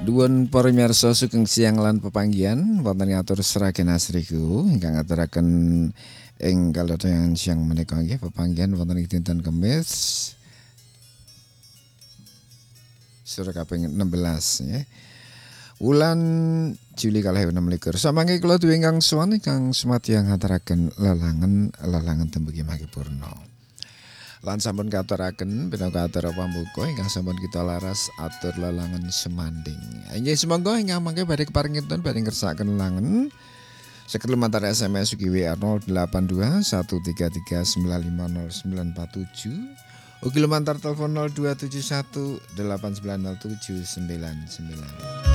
Duwun para miyarsa sugeng siang lan pepanggihan wonten ngatur seragen asriku ingkang ngaturaken ing kalodhangan siang menika nggih pepanggihan wonten ing dinten Kamis sura kaping 16 nggih. Wulan Juli 2026. Samangke kula duwe ingkang sowan ingkang sumadya ngaturaken lelangan tembung Mahipurna. Lan sampun katuraken pinaka acara pambuka ingkang sampun kita laras atur lelangan semanding. Inggih semangga ingkang mangke badhe keparingipun badhe ngersakaken lelangan saged lumantar SMS ugi WA 082 133 9500947 ugi lumantar telepon 0271 890799.